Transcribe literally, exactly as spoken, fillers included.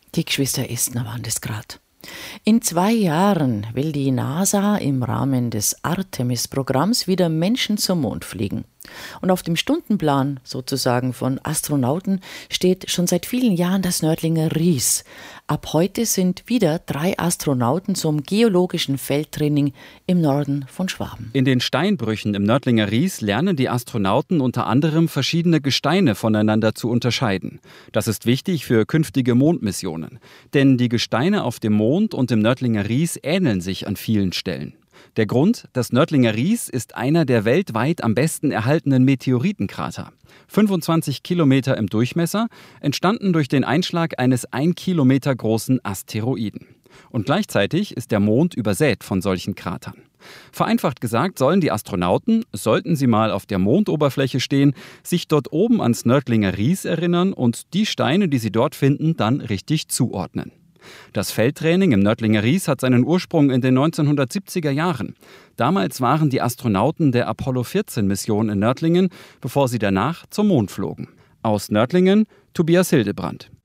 Die Geschwister Estner waren das grad. In zwei Jahren will die NASA im Rahmen des Artemis-Programms wieder Menschen zum Mond fliegen. Und auf dem Stundenplan sozusagen von Astronauten steht schon seit vielen Jahren das Nördlinger Ries. Ab heute sind wieder drei Astronauten zum geologischen Feldtraining im Norden von Schwaben. In den Steinbrüchen im Nördlinger Ries lernen die Astronauten unter anderem verschiedene Gesteine voneinander zu unterscheiden. Das ist wichtig für künftige Mondmissionen. Denn die Gesteine auf dem Mond und im Nördlinger Ries ähneln sich an vielen Stellen. Der Grund, das Nördlinger Ries ist einer der weltweit am besten erhaltenen Meteoritenkrater. fünfundzwanzig Kilometer im Durchmesser, entstanden durch den Einschlag eines ein Kilometer großen Asteroiden. Und gleichzeitig ist der Mond übersät von solchen Kratern. Vereinfacht gesagt sollen die Astronauten, sollten sie mal auf der Mondoberfläche stehen, sich dort oben ans Nördlinger Ries erinnern und die Steine, die sie dort finden, dann richtig zuordnen. Das Feldtraining im Nördlinger Ries hat seinen Ursprung in den neunzehnhundertsiebziger Jahren. Damals waren die Astronauten der Apollo vierzehn Mission in Nördlingen, bevor sie danach zum Mond flogen. Aus Nördlingen, Tobias Hildebrand.